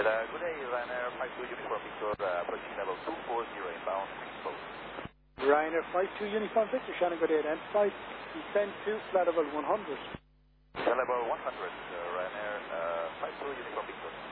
Good day, Ryanair 52 Uniform Victor, approaching level 240 inbound, close. Ryanair 52 Uniform Victor, Shannon, good day, identified. Descend to flight level 100. Level 100, Ryanair 52 Uniform Victor.